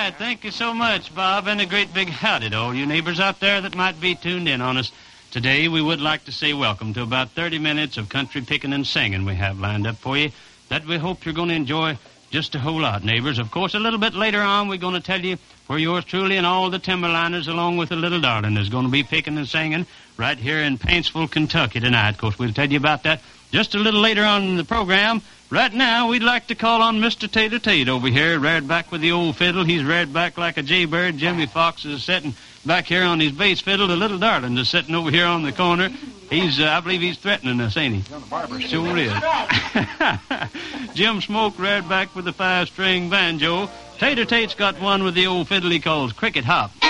right. Thank you so much, Bob, and a great big howdy to all you neighbors out there that might be tuned in on us. Today, we would like to say welcome to about 30 minutes of country picking and singing we have lined up for you that we hope you're going to enjoy just a whole lot, neighbors. Of course, a little bit later on, we're going to tell you where yours truly and all the Timberliners, along with the little darling, is going to be picking and singing right here in Paintsville, Kentucky tonight. Of course, we'll tell you about that just a little later on in the program. Right now, we'd like to call on Mr. Tater Tate over here, reared back with the old fiddle. He's reared back like a jaybird. Jimmy Fox is sitting back here on his bass fiddle. The little darling is sitting over here on the corner. I believe he's threatening us, ain't he? Sure is. Jim Smoke reared back with the 5-string banjo. Tater Tate's got one with the old fiddle he calls Cricket Hop.